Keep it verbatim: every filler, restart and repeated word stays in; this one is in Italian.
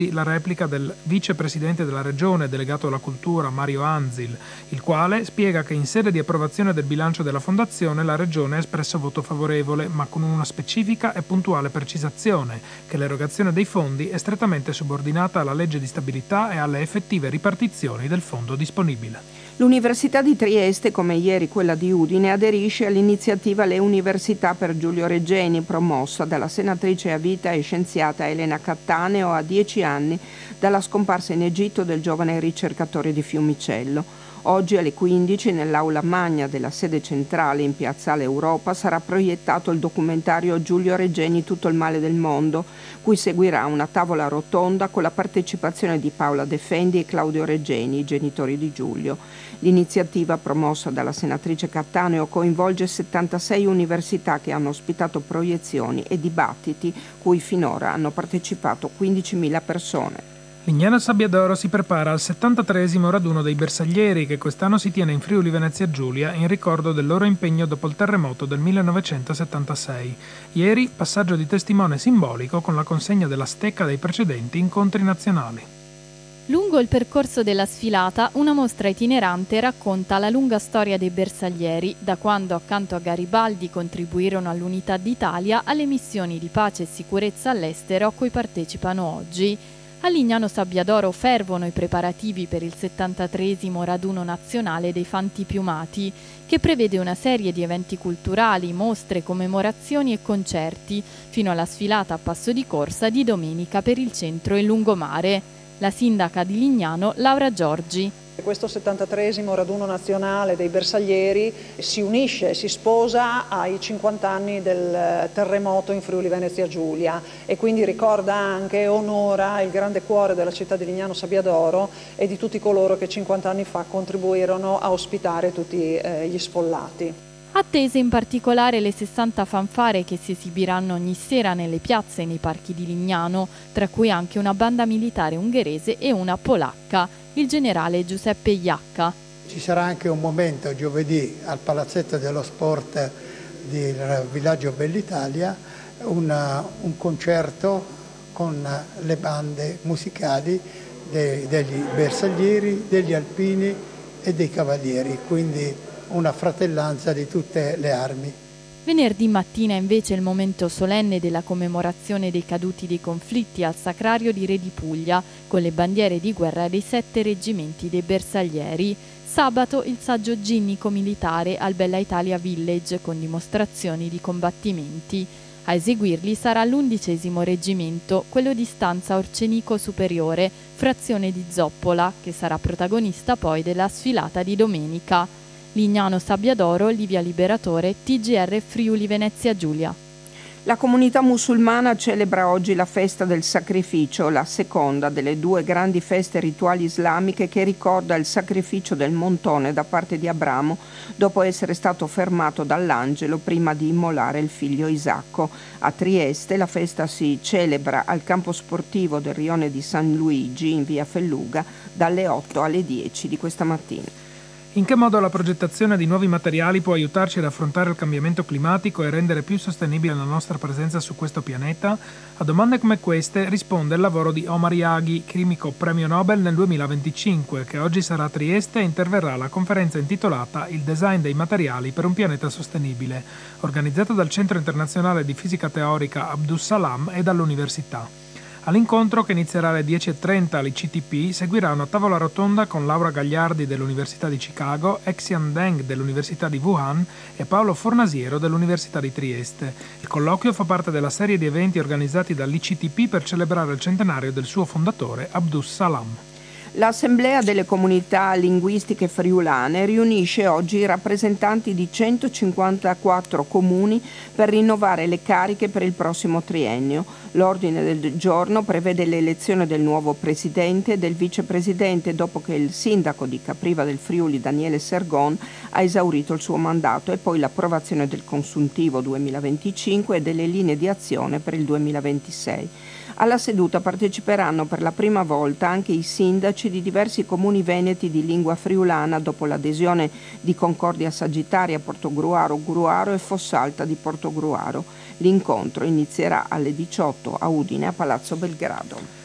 la replica del vicepresidente della regione delegato alla cultura Mario Anzil, il quale spiega che in sede di approvazione del bilancio della fondazione la regione ha espresso voto favorevole, ma con una specifica e puntuale precisazione che l'erogazione dei fondi è strettamente subordinata alla legge di stabilità e alle effettive ripartizioni del fondo disponibile. L'Università di Trieste, come ieri quella di Udine, aderisce all'iniziativa Le Università per Giulio Regeni, promossa dalla senatrice a vita e scienziata Elena Cattaneo a dieci anni dalla scomparsa in Egitto del giovane ricercatore di Fiumicello. Oggi alle quindici nell'aula magna della sede centrale in Piazzale Europa sarà proiettato il documentario Giulio Regeni, tutto il male del mondo, cui seguirà una tavola rotonda con la partecipazione di Paola De Fendi e Claudio Regeni, i genitori di Giulio. L'iniziativa, promossa dalla senatrice Cattaneo, coinvolge settantasei università che hanno ospitato proiezioni e dibattiti cui finora hanno partecipato quindicimila persone. Lignano Sabbiadoro si prepara al settantatreesimo raduno dei bersaglieri che quest'anno si tiene in Friuli Venezia Giulia in ricordo del loro impegno dopo il terremoto del millenovecentosettantasei. Ieri passaggio di testimone simbolico con la consegna della stecca dei precedenti incontri nazionali. Lungo il percorso della sfilata, una mostra itinerante racconta la lunga storia dei bersaglieri, da quando accanto a Garibaldi contribuirono all'unità d'Italia alle missioni di pace e sicurezza all'estero a cui partecipano oggi. A Lignano Sabbiadoro fervono i preparativi per il settantatreesimo raduno nazionale dei Fanti Piumati, che prevede una serie di eventi culturali, mostre, commemorazioni e concerti, fino alla sfilata a passo di corsa di domenica per il centro e lungomare. La sindaca di Lignano, Laura Giorgi. Questo settantatreesimo raduno nazionale dei bersaglieri si unisce, si sposa ai cinquanta anni del terremoto in Friuli Venezia Giulia e quindi ricorda anche e onora il grande cuore della città di Lignano Sabbiadoro e di tutti coloro che cinquanta anni fa contribuirono a ospitare tutti eh, gli sfollati. Attese in particolare le sessanta fanfare che si esibiranno ogni sera nelle piazze e nei parchi di Lignano, tra cui anche una banda militare ungherese e una polacca, il generale Giuseppe Iacca. Ci sarà anche un momento giovedì al Palazzetto dello Sport del Villaggio Bell'Italia, una, un concerto con le bande musicali dei, degli bersaglieri, degli alpini e dei cavalieri, quindi una fratellanza di tutte le armi. Venerdì mattina invece il momento solenne della commemorazione dei caduti dei conflitti al Sacrario di Re di Puglia, con le bandiere di guerra dei sette reggimenti dei bersaglieri. Sabato il saggio ginnico militare al Bella Italia Village con dimostrazioni di combattimenti. A eseguirli sarà l'undicesimo reggimento, quello di Stanza Orcenico Superiore, frazione di Zoppola, che sarà protagonista poi della sfilata di domenica. Lignano Sabbiadoro, Livia Liberatore, T G R Friuli Venezia Giulia. La comunità musulmana celebra oggi la festa del sacrificio, la seconda delle due grandi feste rituali islamiche che ricorda il sacrificio del montone da parte di Abramo dopo essere stato fermato dall'angelo prima di immolare il figlio Isacco. A Trieste la festa si celebra al campo sportivo del rione di San Luigi in via Felluga dalle otto alle dieci di questa mattina. In che modo la progettazione di nuovi materiali può aiutarci ad affrontare il cambiamento climatico e rendere più sostenibile la nostra presenza su questo pianeta? A domande come queste risponde il lavoro di Omar Yaghi, chimico premio Nobel nel duemilaventicinque, che oggi sarà a Trieste e interverrà alla conferenza intitolata Il design dei materiali per un pianeta sostenibile, organizzata dal Centro Internazionale di Fisica Teorica Abdus Salam e dall'Università. All'incontro, che inizierà alle dieci e trenta all'I C T P, seguirà una tavola rotonda con Laura Gagliardi dell'Università di Chicago, Exian Deng dell'Università di Wuhan e Paolo Fornasiero dell'Università di Trieste. Il colloquio fa parte della serie di eventi organizzati dall'I C T P per celebrare il centenario del suo fondatore, Abdus Salam. L'Assemblea delle comunità linguistiche friulane riunisce oggi i rappresentanti di centocinquantaquattro comuni per rinnovare le cariche per il prossimo triennio. L'ordine del giorno prevede l'elezione del nuovo presidente e del vicepresidente dopo che il sindaco di Capriva del Friuli, Daniele Sergon, ha esaurito il suo mandato, e poi l'approvazione del consuntivo duemilaventicinque e delle linee di azione per il duemilaventisei. Alla seduta parteciperanno per la prima volta anche i sindaci di diversi comuni veneti di lingua friulana dopo l'adesione di Concordia Sagittaria, Portogruaro, Gruaro e Fossalta di Portogruaro. L'incontro inizierà alle diciotto a Udine a Palazzo Belgrado.